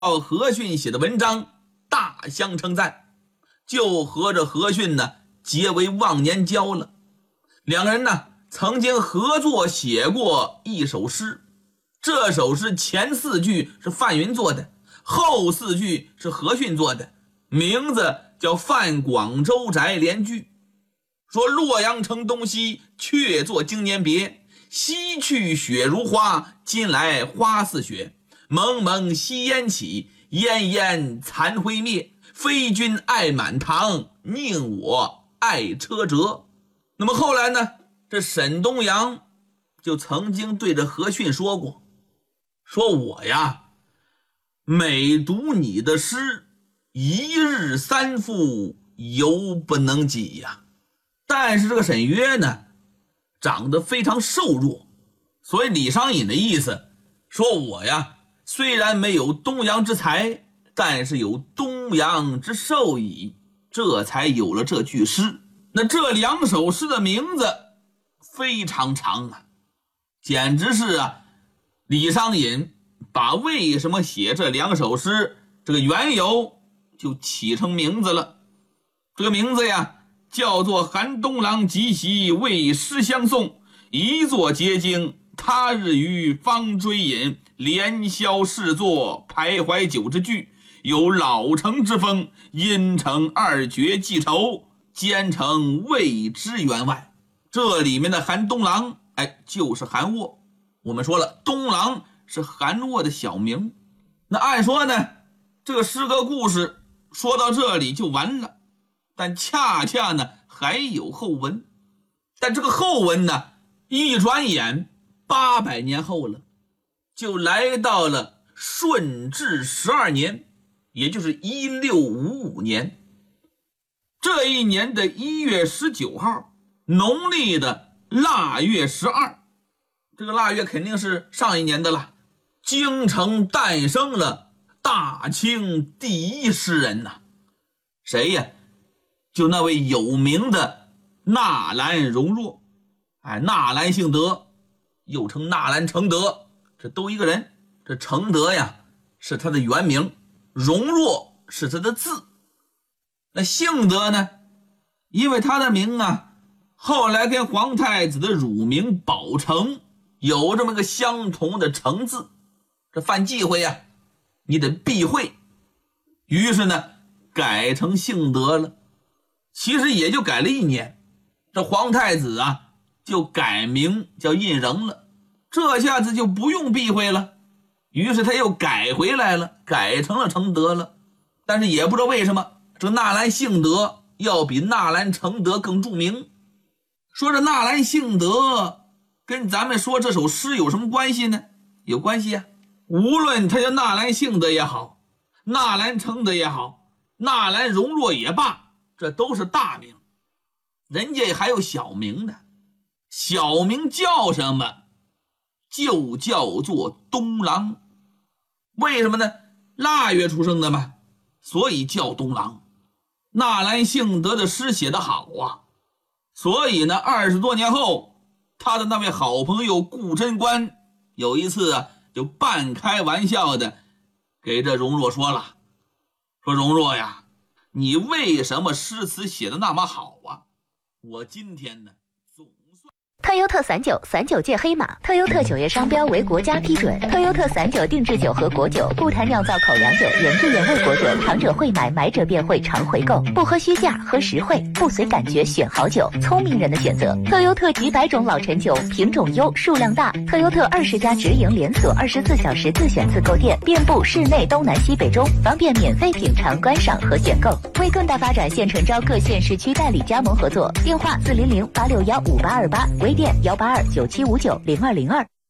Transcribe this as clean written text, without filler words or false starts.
何逊写的文章大相称赞，就和这何逊呢结为忘年交了。两个人呢曾经合作写过一首诗，这首诗前4句是范云做的，后4句是何逊做的，名字叫《泛广州宅联句》。说洛阳城东西，却作经年别。西去雪如花，今来花似雪。蒙蒙夕烟起，烟烟残灰灭。非君爱满堂，宁我爱车辙。那么后来呢，这沈东阳就曾经对着何逊说过，说我呀每读你的诗，一日3赋，犹不能及呀。但是这个沈约呢长得非常瘦弱，所以李商隐的意思说我呀虽然没有东阳之才，但是有东阳之寿矣，这才有了这句诗。那这2首诗的名字非常长啊，简直是李商隐把为什么写这2首诗这个缘由就起成名字了。这个名字呀叫做韩东郎集席为诗相送，一作结晶，他日余方追引，连宵试作，徘徊酒之句，有老成之风，阴成2绝记仇，兼成未知员外。这里面的韩东郎就是韩沃。我们说了，东郎是韩沃的小名。那按说呢这个诗歌故事说到这里就完了，但恰恰呢还有后文。但这个后文呢一转眼800年后了，就来到了顺治12年，也就是1655年。这一年的1月19号，农历的腊月12，这个腊月肯定是上一年的了。京城诞生了大清第一诗人呐，谁呀？就那位有名的纳兰容若。纳兰性德，又称纳兰承德，这都一个人。这承德呀是他的原名，容若是他的字。那性德呢，因为他的名后来跟皇太子的乳名宝成有这么个相同的成字，这犯忌讳呀你得避讳，于是呢改成性德了。其实也就改了1年，这皇太子就改名叫胤禛了，这下子就不用避讳了，于是他又改回来了，改成了承德了。但是也不知道为什么这纳兰性德要比纳兰承德更著名。说这纳兰性德跟咱们说这首诗有什么关系呢？有关系无论他叫纳兰性德也好，纳兰承德也好，纳兰容若也罢，这都是大名，人家还有小名呢。小名叫什么？就叫做东郎。为什么呢？腊月出生的嘛，所以叫东郎。纳兰性德的诗写得好所以呢20多年后，他的那位好朋友顾贞观有一次就半开玩笑的给这容若说了，说容若呀，你为什么诗词写得那么好我今天呢总算。 特优特散酒，散酒界黑马。特优特酒业商标为国家批准。特优特散酒定制酒和果酒，不谈酿造口粮酒，原汁原味果酒，糖者会买，买者便会常回购。不喝虚价，喝实惠，不随感觉选好酒，聪明人的选择。特优特几百种老陈酒，品种优，数量大。特优特20家直营连锁，24小时自选自购店，遍布市内东南西北中，方便免费品尝、观赏和选购。为更大发展，现诚招各县市区代理加盟合作，电话400-861-5828，微店182-9759-0202。